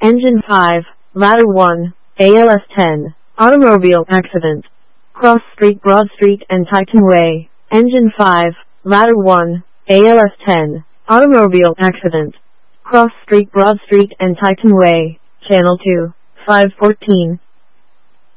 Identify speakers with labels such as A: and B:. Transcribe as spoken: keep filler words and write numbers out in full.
A: Engine five, Ladder one, A L S ten. Automobile accident. Cross Street, Broad Street and Titan Way. Engine five, Ladder one, A L S ten. Automobile accident. Cross Street, Broad Street and Titan Way. Channel two, five fourteen.